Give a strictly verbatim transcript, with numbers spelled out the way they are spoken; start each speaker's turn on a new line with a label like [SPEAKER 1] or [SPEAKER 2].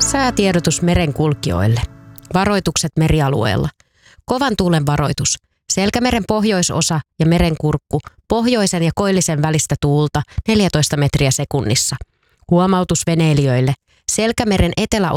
[SPEAKER 1] Säätiedotus merenkulkijoille. Varoitukset merialueella. Kovan tuulen varoitus. Selkämeren pohjoisosa ja merenkurkku, pohjoisen ja koillisen välistä tuulta neljätoista metriä sekunnissa. Huomautus veneilijöille. Selkämeren eteläosassa